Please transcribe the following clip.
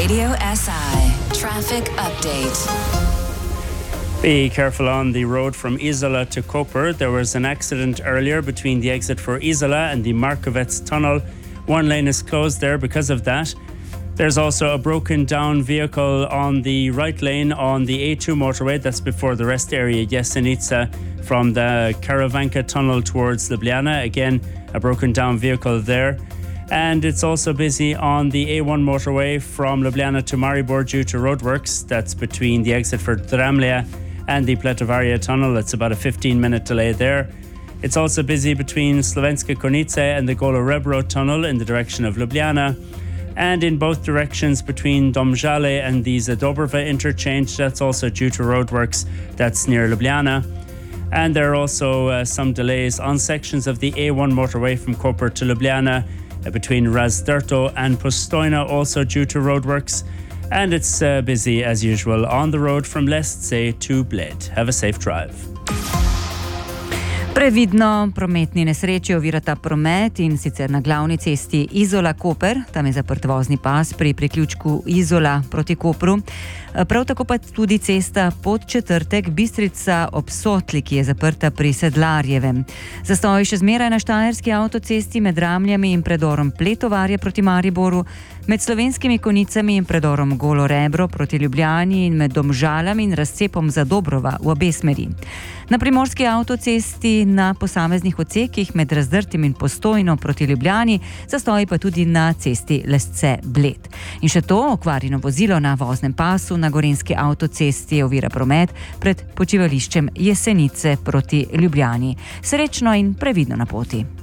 Radio SI Traffic Update. Be careful on the road from Isola to Koper. There was an accident earlier between the exit for Isola and the Markovets tunnel. One lane is closed there because of that. There's also a broken down vehicle on the right lane on the A2 motorway. That's before the rest area, Jesenice, from the Karavanka tunnel towards Ljubljana. Again, a broken down vehicle there. And it's also busy on the A1 motorway from Ljubljana to Maribor due to roadworks. That's between the exit for Dramlja and the Pletovaria tunnel. It's about a 15-minute delay there. It's also busy between Slovenska Konjica and the Golo-Rebro tunnel in the direction of Ljubljana, and in both directions between Domžale and the Zadobrova interchange. That's also due to roadworks. That's near Ljubljana. And there are also some delays on sections of the A1 motorway from Koper to Ljubljana between Razdrto and Postojna, also due to roadworks. And it's busy as usual on the road from Lesce to Bled. Have a safe drive. Previdno, prometni nesreči ovirata promet in sicer na glavni cesti Izola-Koper, tam je zaprt vozni pas pri priključku Izola proti Kopru. Prav tako pa tudi cesta Podčetrtek Bistrica ob Sotli, ki je zaprta pri Sedlarjevem. Zastoj še zmeraj na štajerski avtocesti med Ramljami in predorom Pletovarje proti Mariboru, med Slovenskimi Konjicami in predorom Golo-Rebro proti Ljubljani in med Domžalami in razcepom Zadobrova v obe smeri. Na primorski avtocesti na posameznih odsekih med Razdrtim in Postojno proti Ljubljani, zastoji pa tudi na cesti Lesce-Bled. In še to, okvarjeno vozilo na voznem pasu na gorenjski avtocesti ovira promet pred počivališčem Jesenice proti Ljubljani. Srečno in previdno na poti.